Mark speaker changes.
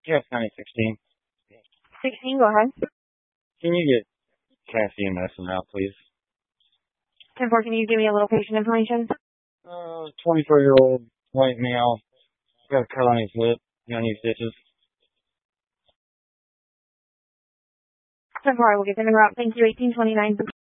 Speaker 1: Yes, 916.
Speaker 2: 16, go ahead.
Speaker 1: Can you get Cassie and Madison out, please?
Speaker 2: 10-4, can you give me a little patient information?
Speaker 1: 24-year-old white male. Got a cut on his lip. Got any stitches?
Speaker 2: 10-4, I will get them in route. Thank you, 1829.